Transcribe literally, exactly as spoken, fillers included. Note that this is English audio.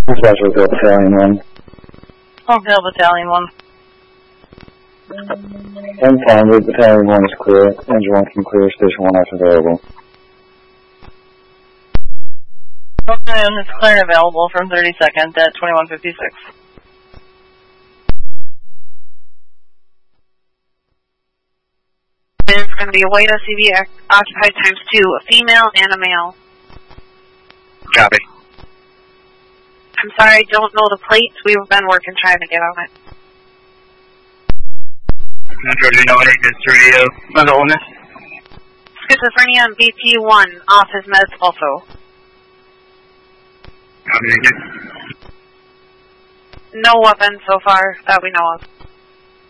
Dispatch Oakdale Battalion one. Oakdale Battalion one. Unfounded, Battalion one is clear. Engine one can clear, Station one after available. Battalion is clear and available from thirty-second at twenty-one fifty-six. There's going to be a white S U V occupied times two, a female and a male. Copy. I'm sorry, I don't know the plates. We've been working trying to get on it. Metro, do you know any history of mental illness? Schizophrenia and B P one, off his meds also. Copy, thank you. No weapons so far that we know of.